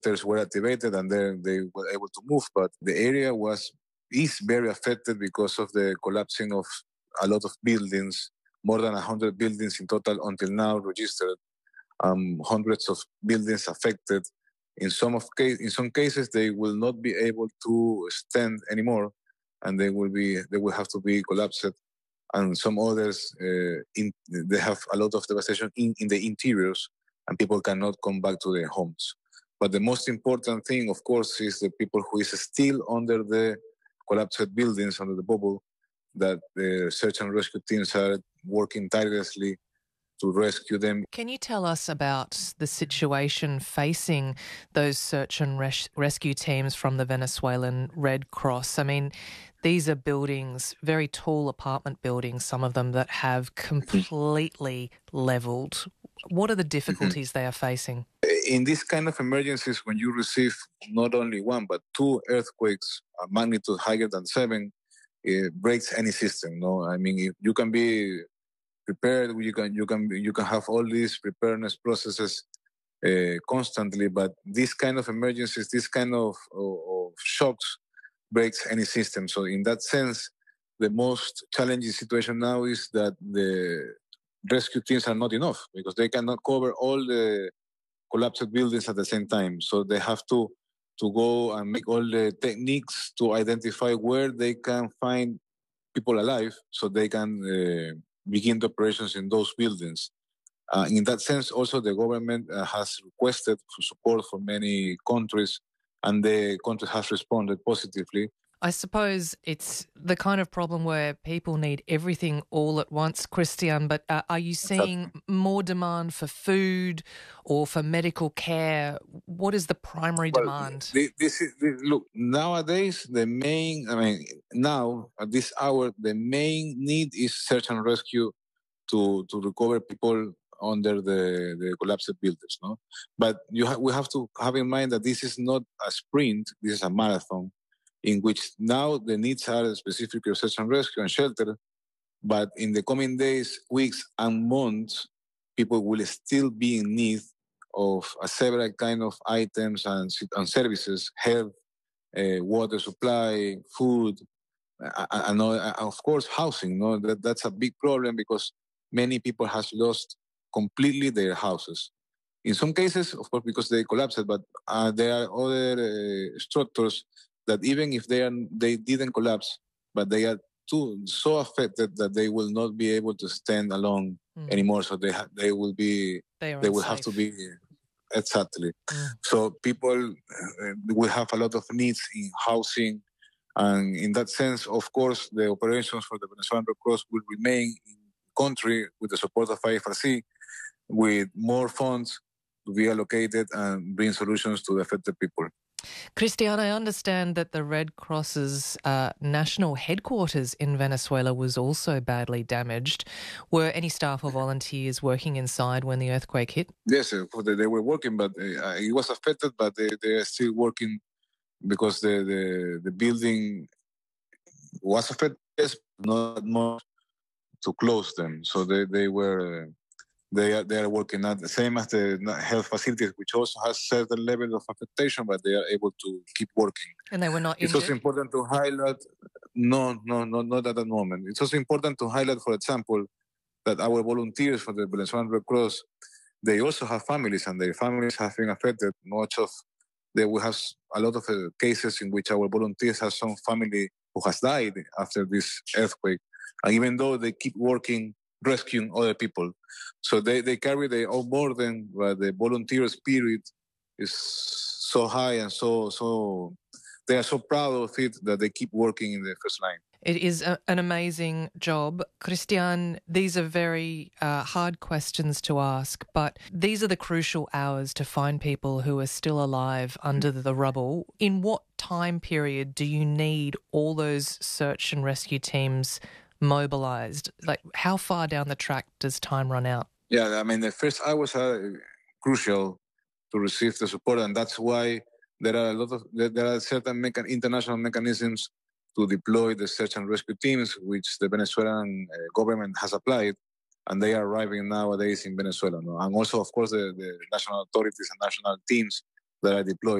shelters were activated and then they were able to move. But the area is very affected because of the collapsing of a lot of buildings, more than 100 buildings in total until now registered, hundreds of buildings affected. In some cases, they will not be able to stand anymore, and they will have to be collapsed. And some others, they have a lot of devastation in the interiors, and people cannot come back to their homes. But the most important thing, of course, is the people who is still under the collapsed buildings, under the bubble, that the search and rescue teams are working tirelessly to rescue them. Can you tell us about the situation facing those search and rescue teams from the Venezuelan Red Cross? I mean, these are buildings, very tall apartment buildings, some of them that have completely levelled. What are the difficulties they are facing? In this kind of emergencies, when you receive not only one but two earthquakes, a magnitude higher than 7, it breaks any system. No, I mean, you can be prepared. You can have all these preparedness processes constantly, but this kind of emergencies, this kind of shocks, breaks any system. So in that sense, the most challenging situation now is that the rescue teams are not enough because they cannot cover all the collapsed buildings at the same time. So they have to go and make all the techniques to identify where they can find people alive so they can begin the operations in those buildings. In that sense, also the government has requested for support from many countries, and the country has responded positively. I suppose it's the kind of problem where people need everything all at once, Christian, but are you seeing more demand for food or for medical care? What is the primary demand? Look, nowadays, now at this hour, the main need is search and rescue to recover people under the collapsed buildings. No? But we have to have in mind that this is not a sprint, this is a marathon, in which now the needs are specifically search and rescue and shelter, but in the coming days, weeks, and months, people will still be in need of several kind of items and services, health, water supply, food, and of course housing. No, that's a big problem because many people have lost completely their houses. In some cases, of course, because they collapsed, but there are other structures that even if they didn't collapse, but they are so affected that they will not be able to stand alone anymore. So they will have to be exactly. So people will have a lot of needs in housing, and in that sense, of course, the operations for the Venezuelan Red Cross will remain in country with the support of IFRC, with more funds to be allocated and bring solutions to the affected people. Christian, I understand that the Red Cross's national headquarters in Venezuela was also badly damaged. Were any staff or volunteers working inside when the earthquake hit? Yes, they were working, but it was affected, but they are still working because the building was affected, not more to close them. So they were... They are working at the same as the health facilities, which also has certain level of affectation, but they are able to keep working. And they were not injured? It's also important to highlight, not at the moment. It's also important to highlight, for example, that our volunteers for the Venezuelan Red Cross, they also have families, and their families have been affected. We have a lot of cases in which our volunteers have some family who has died after this earthquake. And even though they keep working, rescuing other people. So they carry their own burden, but the volunteer spirit is so high and so they are so proud of it that they keep working in the first line. It is an amazing job. Christian, these are very hard questions to ask, but these are the crucial hours to find people who are still alive under the rubble. In what time period do you need all those search and rescue teams mobilized? Like, how far down the track does time run out? Yeah, I mean, the first hours are crucial to receive the support, and that's why there are certain international mechanisms to deploy the search and rescue teams, which the Venezuelan government has applied, and they are arriving nowadays in Venezuela. No? And also, of course, the national authorities and national teams that are deployed.